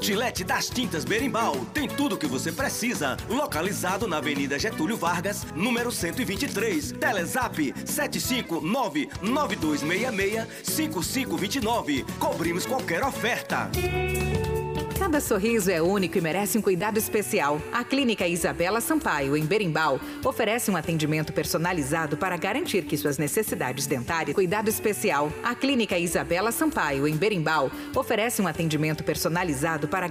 Outlet das Tintas Berimbau tem tudo o que você precisa. Localizado na Avenida Getúlio Vargas, número 123. Telezap 759-9266-5529. Cobrimos qualquer oferta. Cada sorriso é único e merece um cuidado especial. A Clínica Isabela Sampaio, em Berimbau, oferece um atendimento personalizado para garantir que suas necessidades dentárias... Cuidado especial. A Clínica Isabela Sampaio, em Berimbau, oferece um atendimento personalizado para